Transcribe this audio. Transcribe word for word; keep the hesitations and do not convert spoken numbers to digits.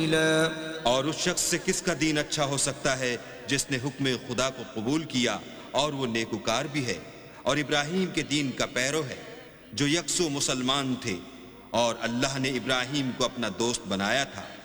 قليلا और उस शख्स से किसका दीन अच्छा हो सकता है जिसने हुक्म खुदा को कबूल किया और वो नेकुकार भी है और इब्राहीम के दीन का पैरो है जो यकसू मुसलमान थे और अल्लाह ने इब्राहीम को अपना दोस्त बनाया था।